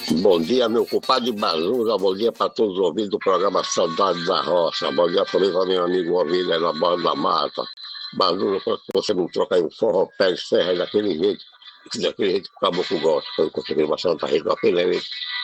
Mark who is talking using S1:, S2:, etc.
S1: Bom dia, meu compadre Bazuza. Bom dia para todos os ouvintes do programa Saudade da Roça. Bom dia também para meu amigo ouvido aí na Borda da Mata. Bazuza, quando você não troca aí um forró pé de serra daquele jeito que o caboclo gosta. Quando conseguir uma Santa Rita, aquele jeito.